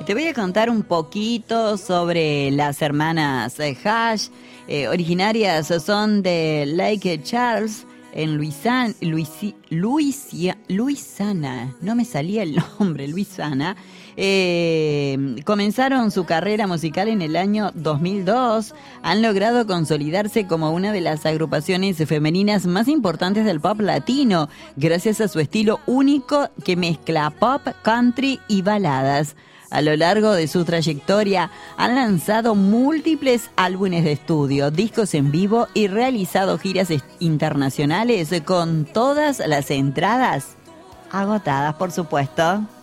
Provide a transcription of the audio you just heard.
Te voy a contar un poquito sobre las hermanas Hash. Originarias son de Lake Charles, en Luisiana. No me salía el nombre, Luisiana. Comenzaron su carrera musical en el año 2002. Han logrado consolidarse como una de las agrupaciones femeninas más importantes del pop latino, gracias a su estilo único que mezcla pop, country y baladas. A lo largo de su trayectoria han lanzado múltiples álbumes de estudio, discos en vivo y realizado giras internacionales con todas las entradas agotadas, por supuesto.